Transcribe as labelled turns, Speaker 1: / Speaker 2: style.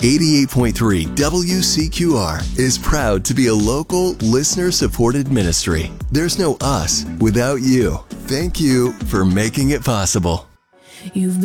Speaker 1: 88.3 WCQR is proud to be a local, listener-supported ministry. There's no us without you. Thank you for making it possible.
Speaker 2: You've